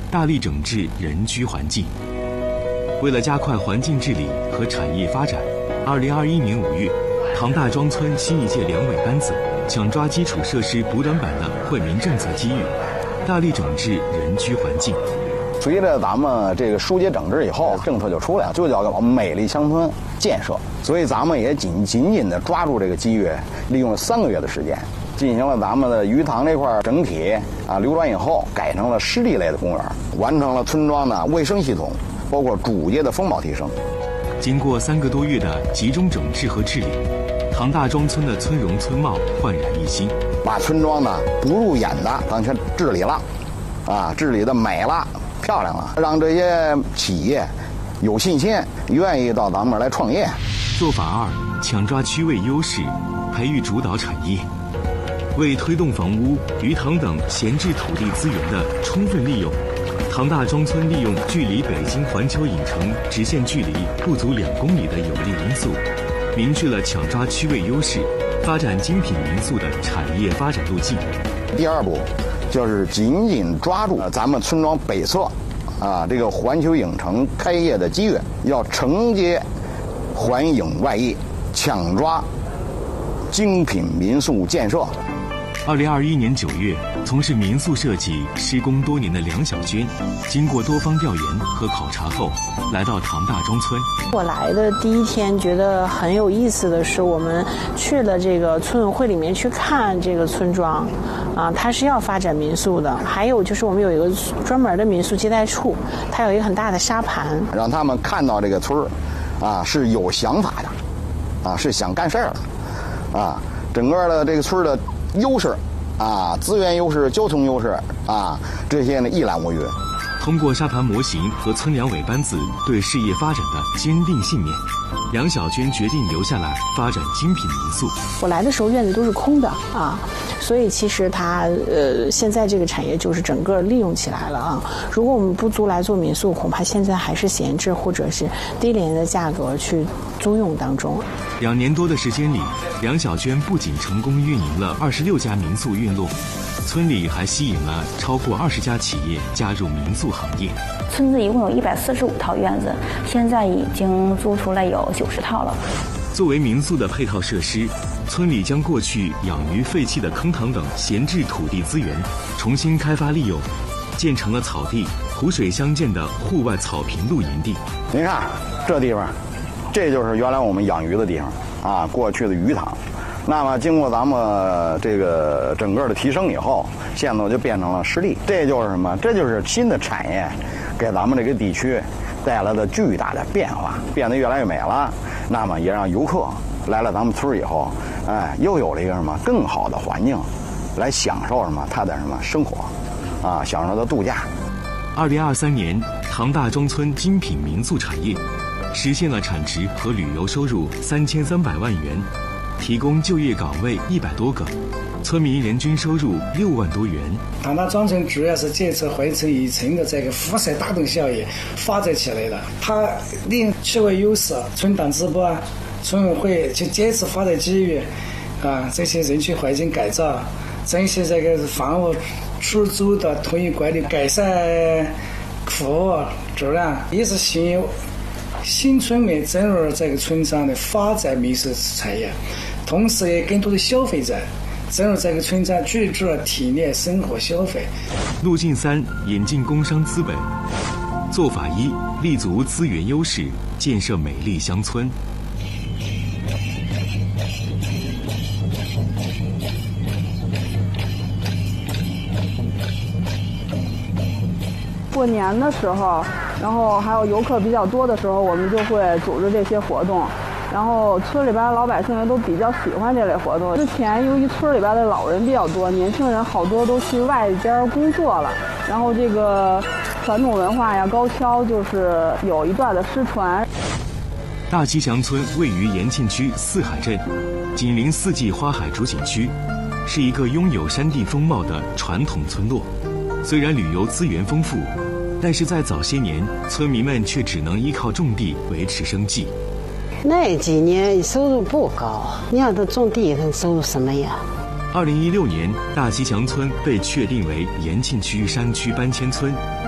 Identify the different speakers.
Speaker 1: 大力整治人居环境。为了加快环境治理和产业发展，2021年5月，唐大庄村新一届两委班子抢抓基础设施补短板的惠民政策机遇，大力整治人居环境。
Speaker 2: 随着咱们这个疏解整治以后，政策就出来了，就叫我们美丽乡村建设。所以咱们也紧紧地抓住这个机遇，利用了3个月的时间，进行了咱们的鱼塘这块整体流转以后，改成了湿地类的公园，完成了村庄的卫生系统，包括主街的风貌提升。
Speaker 1: 经过3个多月的集中整治和治理，唐大庄村的村容村貌焕然一新，
Speaker 2: 把村庄呢不入眼的咱全治理了，治理的美了。漂亮了，让这些企业有信心，愿意到咱们来创业。
Speaker 1: 做法2：抢抓区位优势，培育主导产业。为推动房屋、鱼塘等闲置土地资源的充分利用，唐大庄村利用距离北京环球影城直线距离不足2公里的有利因素，明确了抢抓区位优势、发展精品民宿的产业发展路径。
Speaker 2: 第2步就是紧紧抓住咱们村庄北侧这个环球影城开业的机遇，要承接环影外溢，抢抓精品民宿建设。
Speaker 1: 2021年9月，从事民宿设计施工多年的梁小娟，经过多方调研和考察后，来到唐大庄村。
Speaker 3: 我来的第1天觉得很有意思的是，我们去了这个村委会里面去看这个村庄，它是要发展民宿的。还有就是我们有一个专门的民宿接待处，它有一个很大的沙盘，
Speaker 2: 让他们看到这个村是有想法的，是想干事儿的，整个的这个村的优势资源优势、交通优势这些呢一览无余。
Speaker 1: 通过沙盘模型和村两委班子对事业发展的坚定信念，梁小娟决定留下来发展精品民宿。
Speaker 3: 我来的时候院子都是空的所以其实它现在这个产业就是整个利用起来了如果我们不租来做民宿，恐怕现在还是闲置或者是低廉的价格去租用当中。
Speaker 1: 2年多的时间里，梁小娟不仅成功运营了26家民宿院落，村里还吸引了超过20家企业加入民宿行业。
Speaker 4: 村子一共有145套院子，现在已经租出来有90套了。
Speaker 1: 作为民宿的配套设施，村里将过去养鱼废弃的坑塘等闲置土地资源重新开发利用，建成了草地、湖水相间的户外草坪露营地。
Speaker 2: 您看这地方，这就是原来我们养鱼的地方过去的鱼塘。那么经过咱们这个整个的提升以后，现在就变成了湿地。这就是什么？这就是新的产业给咱们这个地区带来的巨大的变化，变得越来越美了。那么也让游客来了咱们村以后，又有了一个什么更好的环境，来享受什么他的什么生活享受的度假。
Speaker 1: 2023年，唐大庄村精品民宿产业实现了产值和旅游收入3300万元，提供就业岗位100多个，村民人均收入6万多元。
Speaker 5: 唐大庄村主要是借助环城一村的这个辐射打动效应发展起来了。它利用区位优势、村党支部村委会去坚持发展机遇这些人群环境改造，珍惜这个房屋出租的统一管理，改善服务质量，也是吸引新村民进入这个村庄的发展民宿产业，同时也更多的消费者进入这个村庄居住、体验生活、消费。
Speaker 1: 路径3：引进工商资本。做法1：立足资源优势，建设美丽乡村。
Speaker 6: 过年的时候，然后还有游客比较多的时候，我们就会组织这些活动。然后村里边的老百姓都比较喜欢这类活动。之前由于村里边的老人比较多，年轻人好多都去外边工作了，然后这个传统文化呀、高跷就是有一段的失传。
Speaker 1: 大吉祥村位于延庆区四海镇，紧邻四季花海主景区，是一个拥有山地风貌的传统村落。虽然旅游资源丰富，但是在早些年，村民们却只能依靠种地维持生计。
Speaker 7: 那几年收入不高，你要他种地，他收入什么呀
Speaker 1: ？2016年，大吉祥村被确定为延庆区山区搬迁村。